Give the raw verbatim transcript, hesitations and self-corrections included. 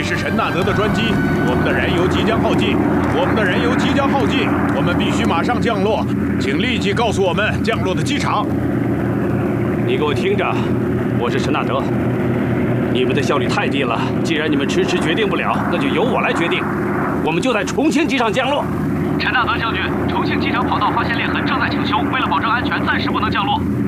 是陈纳德的专机，我们的燃油即将耗尽，我们的燃油即将耗尽，我们必须马上降落，请立即告诉我们降落的机场。 你给我听着，我是陈纳德。你们的效率太低了，既然你们迟迟决定不了，那就由我来决定。我们就在重庆机场降落。 陈纳德将军，重庆机场跑道发现裂痕，正在请修，为了保证安全，暂时不能降落。